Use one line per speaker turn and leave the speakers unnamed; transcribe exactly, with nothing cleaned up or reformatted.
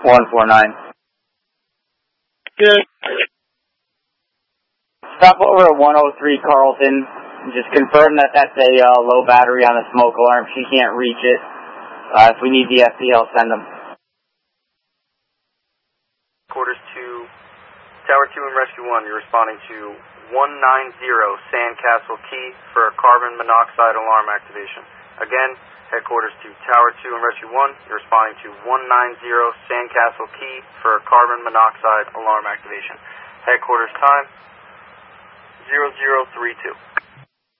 one four nine.
Good.
Stop over at one oh three Carlton. Just confirm that that's a uh, low battery on the smoke alarm. She can't reach it. Uh, if we need the F P L, send them.
Quarters to Tower two and Rescue one. You're responding to one nine zero Sandcastle Key for carbon monoxide alarm activation. Again, headquarters to Tower two and Rescue one. You're responding to one nine zero Sandcastle Key for carbon monoxide alarm activation. Headquarters time zero zero three two.